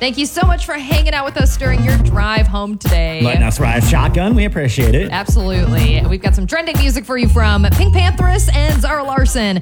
Thank you so much for hanging out with us during your drive home today. Letting us ride shotgun. We appreciate it. Absolutely. We've got some trending music for you from Pink Pantheress and Zara Larson.